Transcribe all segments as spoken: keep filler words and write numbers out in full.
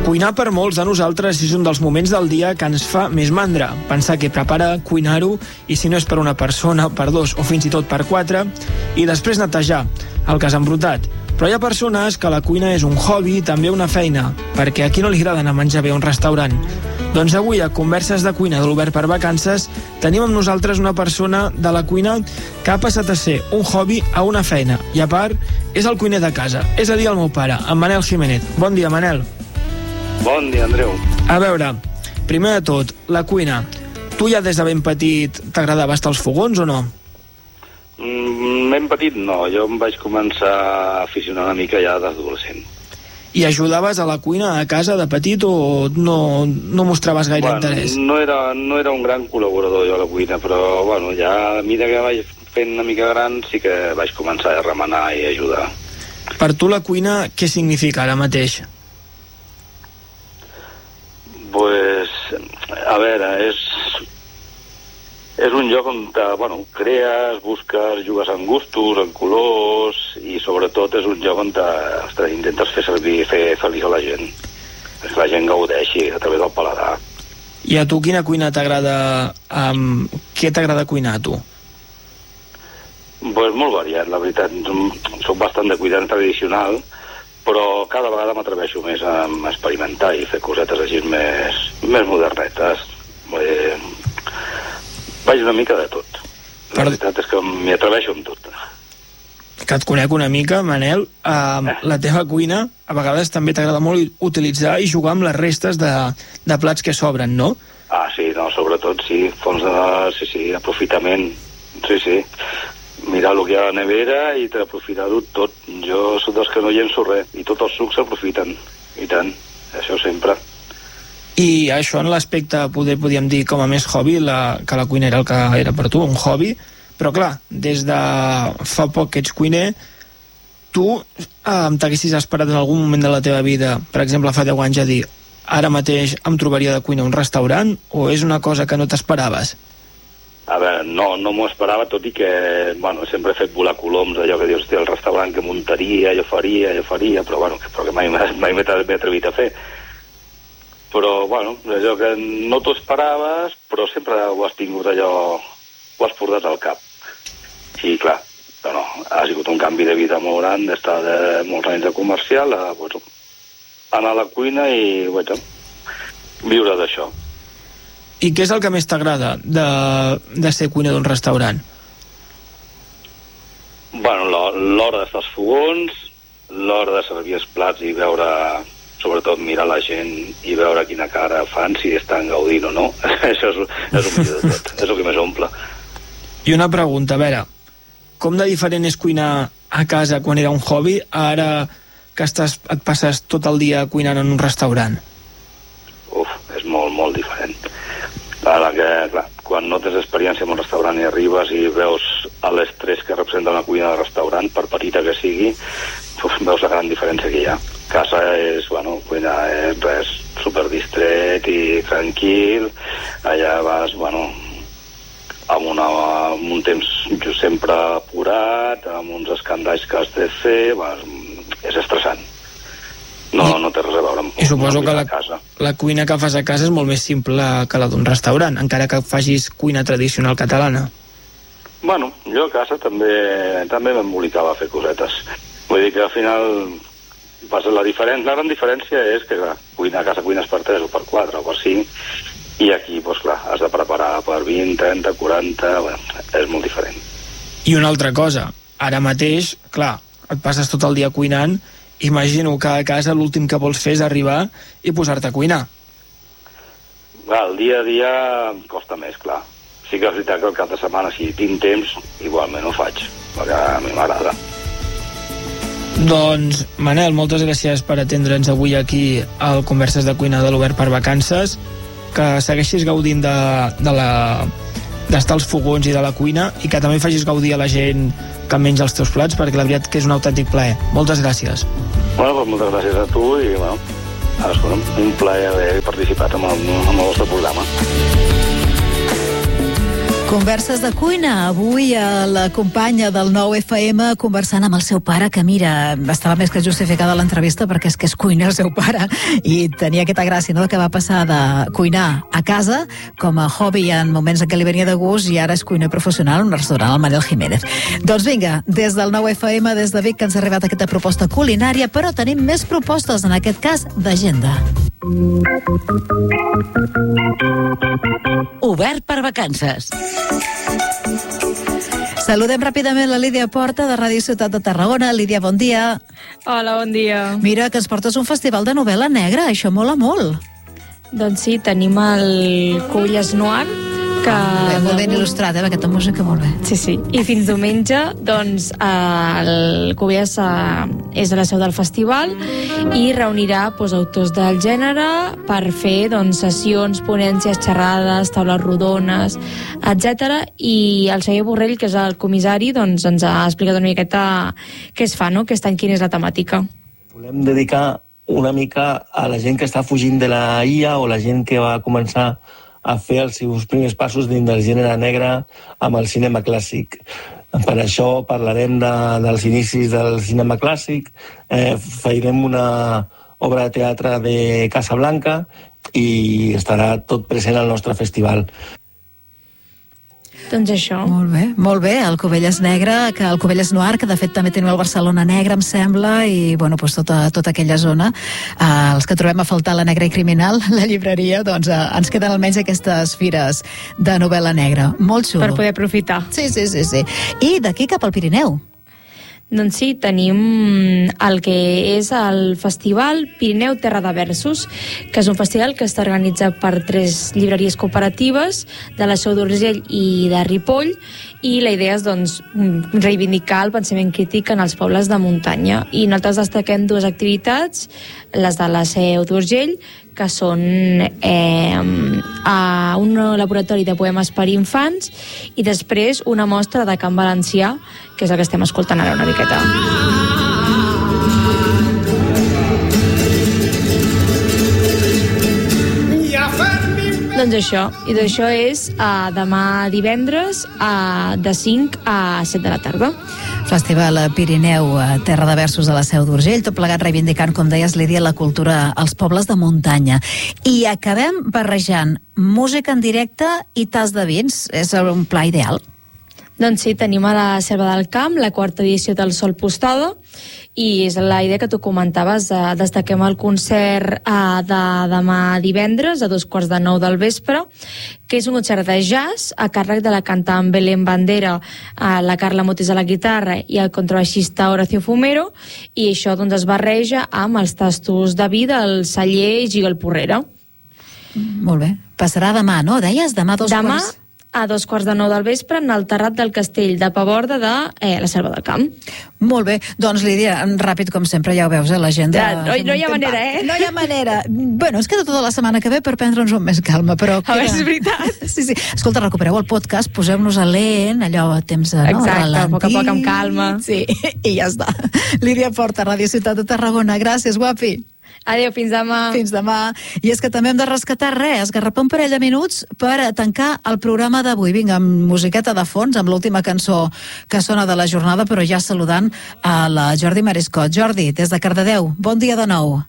Cuinar per molts de nosaltres és un dels moments del dia que ens fa més mandra. Pensar què prepara, cuinar-ho, i si no és per una persona, per dos o fins i tot per quatre, i després netejar el que has embrutat. Però hi ha persones que la cuina és un hobby i també una feina, perquè a qui no li agrada anar a menjar bé a un restaurant? Doncs avui, a Converses de Cuina de l'Obert per Vacances, tenim amb nosaltres una persona de la cuina que ha passat a ser un hobby a una feina, i a part, és el cuiner de casa, és a dir, el meu pare, en Manel Jiménez. Bon dia, Manel. Bon dia, Andreu. A veure, primer de tot, la cuina. Tu ja des de ben petit t'agradava estar als fogons o no? Mm, ben petit no, jo em vaig començar a aficionar una mica ja d'adolescent. I ajudaves a la cuina a casa de petit o no, no mostraves gaire bueno, interès? No era, no era un gran col·laborador jo a la cuina, però bueno, ja a mesura que vaig fent una mica gran sí que vaig començar a remenar i ajudar. Per tu la cuina què significa ara mateix? Pues, a veure, és, és un lloc on te, bueno, crees, busques, jugues amb gustos, amb colors, i sobretot és un lloc on te, ostres, intentes fer servir, fer feliç a la gent, que la gent gaudeixi a través del paladar. I a tu quina cuina t'agrada, um, què t'agrada cuinar a tu? Pues molt variat, la veritat. Soc bastant de cuidar tradicional, però cada vegada m'atreveixo més a experimentar i fer cosetes així més, més modernetes. Eh, vaig una mica de tot. La per... veritat és que m'hi atreveixo amb tot. Que et conec una mica, Manel, eh, eh. la teva cuina a vegades també t'agrada molt utilitzar i jugar amb les restes de, de plats que sobren, no? Ah, sí, no, sobretot sí, fons de... sí, sí, aprofitament, sí, sí. Mirar el que hi ha a la nevera i aprofitar-ho tot. Jo soc dels que no llenço res, i tots els sucs s'aprofiten, i tant, això sempre. I això en l'aspecte, poder, podríem dir, com a més hobby, la, que la cuina era el que era per tu, un hobby, però clar, des de fa poc que ets cuiner, tu eh, t'haguessis esperat en algun moment de la teva vida, per exemple fa deu anys, a dir, ara mateix em trobaria de cuina a un restaurant, o és una cosa que no t'esperaves? A veure, no, no m'ho esperava, tot i que, bueno, sempre he fet volar coloms, allò que dius, hòstia, el restaurant que muntaria, jo faria, jo faria, però, bueno, que, però que mai, mai m'he atrevit a fer. Però, bueno, allò que no t'ho esperaves, però sempre ho has tingut allò, ho has portat al cap. I, clar, no, ha sigut un canvi de vida molt gran, d'estar de molts anys de comercial a, bueno, anar a la cuina i, bueno, viure d'això. I què és el que més t'agrada de, de ser cuiner d'un restaurant? Bueno, l'hora d'estar als fogons, l'hora de servir els plats i veure, sobretot mirar la gent i veure quina cara fan, si estan gaudint o no. Això és, és el millor de tot, és el que més omple. I una pregunta, a veure, com de diferent és cuinar a casa quan era un hobby, ara que estàs, et passes tot el dia cuinant en un restaurant? Uf, és molt, molt diferent. Ara que, clar, quan no tens experiència en un restaurant i arribes i veus l'estrès que representa una cuina de restaurant, per petita que sigui, uf, veus la gran diferència que hi ha. Casa és, bueno, cuina és res, superdistret i tranquil, allà vas, bueno, amb, una, amb un temps sempre apurat, amb uns escandalls que has de fer, bueno, és estressant. No, I, no té res a veure amb, i suposo que la, casa. La cuina que fas a casa és molt més simple que la d'un restaurant, encara que facis cuina tradicional catalana. Bueno, jo a casa també també m'embolicava a fer cosetes. Vull dir que al final passa la diferència, la gran diferència és que clar, cuina a casa cuines per tres o per quatre o per cinc, i aquí, doncs clar, has de preparar per vint, trenta, quaranta, bueno, és molt diferent. I una altra cosa, ara mateix, clar, et passes tot el dia cuinant. Imagino que a casa l'últim que vols fer és arribar i posar-te a cuinar. El dia a dia costa més, clar. Sí que és veritat que el cap de setmana, si tinc temps, igualment ho faig, perquè a mi m'agrada. Doncs, Manel, moltes gràcies per atendre'ns avui aquí al Converses de Cuina de l'Obert per Vacances, que segueixis gaudint de, de la... d'estar als fogons i de la cuina, i que també facis gaudir a la gent que menja els teus plats, perquè la veritat que és un autèntic plaer. Moltes gràcies. Bueno, doncs moltes gràcies a tu i, bueno, un plaer haver participat en el, en el vostre programa. Converses de cuina. Avui la companya del nou F M conversant amb el seu pare, que mira, estava més que justificada l'entrevista perquè és que és cuiner el seu pare i tenia aquesta gràcia, no?, que va passar de cuinar a casa com a hobby en moments en què li venia de gust i ara és cuiner professional en un restaurant, el Manel Jiménez. Doncs vinga, des del nou F M, des de Vic, que ens ha arribat aquesta proposta culinària, però tenim més propostes, en aquest cas d'agenda. Obert per vacances. Saludem ràpidament la Lídia Porta, de Ràdio Ciutat de Tarragona. Lídia, bon dia. Hola, bon dia. Mira, que ens portes un festival de novel·la negra, això mola molt. Doncs sí, tenim el Cubelles Noir, que... Ah, bé, molt ben il·lustrat, eh, aquesta música, molt bé. Sí, sí. I fins diumenge, doncs, el Cubelles és a la seu del festival i reunirà doncs, autors del gènere per fer doncs, sessions, ponències, xerrades, taules rodones, etcètera. I el Xavier Borrell, que és el comissari, doncs, ens ha explicat una miqueta què es fa, no?, aquest any, quina és la temàtica. Volem dedicar una mica a la gent que està fugint de la I A o la gent que va començar a fer els seus primers passos dins del gènere negre amb el cinema clàssic. Per això parlarem de, dels inicis del cinema clàssic, eh, farem una obra de teatre de Casablanca i estarà tot present al nostre festival. Doncs això. Molt bé, molt bé, el Cubelles Negre, que el Cubelles Noir, que de fet també tenim el Barcelona Negra, em sembla, i bueno, doncs tota, tota aquella zona, eh, els que trobem a faltar la Negra i Criminal, la llibreria, doncs eh, ens queden almenys aquestes fires de novel·la negra. Molt xulo. Per poder aprofitar. Sí, sí, sí, sí. I d'aquí cap al Pirineu. Doncs sí, tenim el que és el Festival Pirineu Terra de Versos, que és un festival que està organitzat per tres llibreries cooperatives de la Seu d'Urgell i de Ripoll, i la idea és doncs, reivindicar el pensament crític en els pobles de muntanya. I nosaltres destaquem dues activitats, les de la Seu d'Urgell, que són eh, a un laboratori de poemes per infants, i després una mostra de cant valencià, que és el que estem escoltant ara una miqueta. Doncs això, i d'això és uh, demà divendres uh, de cinc a set de la tarda. Festival Pirineu, Terra de Versos de la Seu d'Urgell, tot plegat reivindicant, com deies, Lídia, la cultura als pobles de muntanya. I acabem barrejant música en directe i tas de vins. És un pla ideal. Doncs sí, tenim a la Selva del Camp la quarta edició del Sol Postada, i és la idea que tu comentaves, eh, destaquem el concert eh, de demà divendres a dos quarts de nou del vespre, que és un concert de jazz a càrrec de la cantant Belén Bandera, eh, la Carla Motis a la guitarra i el contrabaixista Horacio Fumero, i això doncs, es barreja amb els tastos de vi del celler Gigel Porrera. Molt bé. Passarà demà, no? Deies? Demà dos demà, quarts... a dos quarts de nou del vespre, en el terrat del castell de Paborda de eh, la Selva del Camp. Molt bé. Doncs, Lídia, ràpid com sempre, ja ho veus, eh, l'agenda... Ja, no, no hi ha manera, eh? No hi ha manera. Bueno, ens queda tota la setmana que ve per prendre'ns un més calma, però... A veure, és veritat. Sí, sí. Escolta, recupereu el podcast, poseu-nos a lent, allò a temps de... No, exacte, a poc a poc, amb calma. Sí, i ja està. Lídia Porta, Ràdio Ciutat de Tarragona. Gràcies, guapi. Adéu, fins demà. Fins demà. I és que també hem de rescatar res, esgarrapar un parell de minuts per tancar el programa d'avui. Vinga, amb musiqueta de fons, amb l'última cançó que sona de la jornada, però ja saludant a la Jordi Mariscot. Jordi, des de Cardedeu, bon dia de nou.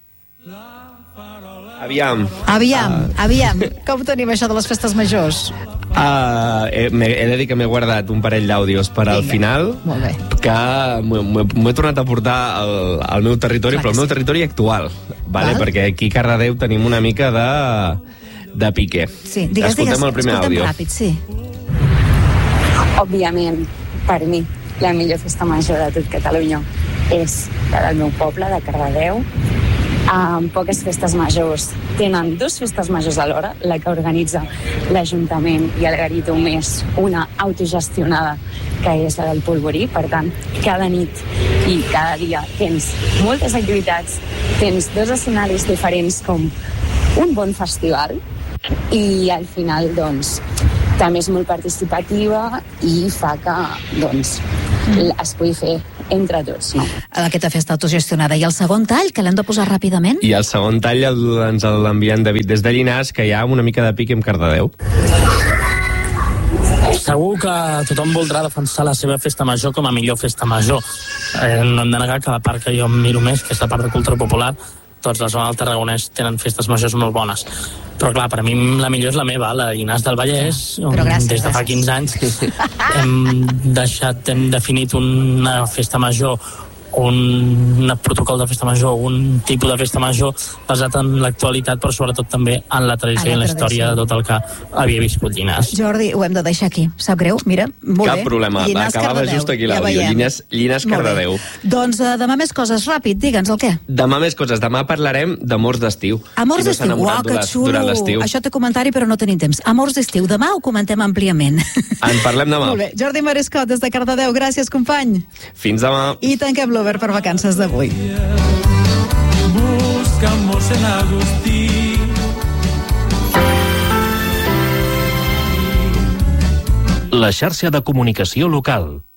Aviam. Aviam, uh... aviam. Com tenim això de les festes majors? Uh, he, he de dir que m'he guardat un parell d'àudios per al final, molt bé, que m'ho he tornat a portar al, al meu territori, clar, però al meu sí. territori actual, vale? Perquè aquí a Cardedeu tenim una mica de, de pique. Sí, digues, escoltem digues, el primer escoltem àudio. Ràpid, sí. Òbviament, per mi, la millor festa major de tot Catalunya és la del meu poble, de Cardedeu. Amb poques festes majors. Tenen dues festes majors alhora, la que organitza l'Ajuntament i el Garito, més una autogestionada, que és la del Polvorí. Per tant, cada nit i cada dia tens moltes activitats, tens dos escenaris diferents com un bon festival, i al final, doncs, també és molt participativa i fa que, doncs, es pugui fer entre tots, no? Aquesta festa autogestionada. I el segon tall, que l'hem de posar ràpidament? I el segon tall el, ens l'envia en David des de Llinars, que hi ha una mica de pic amb Cardedeu. segur que tothom voldrà defensar la seva festa major com a millor festa major. Eh, no hem de negar que la part que jo miro més, que és la part de cultura popular, tots la zona del Tarragonès tenen festes majors molt bones. Però clar, per a mi la millor és la meva, la de Llinars del Vallès, on gràcies, des de fa quinze anys hem deixat, hem definit una festa major, un protocol de festa major, un tipus de festa major basat en l'actualitat, però sobretot també en la tradició i en la història de tot el que havia viscut Llinars. Jordi, ho hem de deixar aquí, sap greu? Mira, molt Cap bé. problema, Llinars, acabava Cardedeu. just aquí Ja l'àudio. veiem. Llinars, Llinars Molt bé. Cardedeu. Doncs uh, demà més coses, ràpid, digue'ns el què? Demà més coses. Demà parlarem d'amors d'estiu. Amors Qui no s'ha d'estiu, enamorat uau, que durant- xulo. Durant l'estiu. Això té comentari, però no tenim temps. Amors d'estiu, demà ho comentem àmpliament. En parlem demà. Molt bé, Jordi Marescot, des de Cardedeu, gràcies, company. Fins demà. I tanquem l'Obert per vacances d'avui. Buscamos en Agustí. La xarxa de comunicació local.